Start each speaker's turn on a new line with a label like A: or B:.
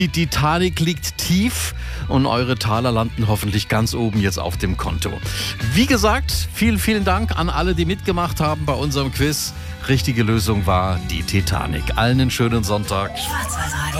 A: Die Titanic liegt tief und eure Taler landen hoffentlich ganz oben jetzt auf dem Konto. Wie gesagt, vielen, vielen Dank an alle, die mitgemacht haben bei unserem Quiz. Richtige Lösung war die Titanic. Allen einen schönen Sonntag.
B: Schwarzwaldradio.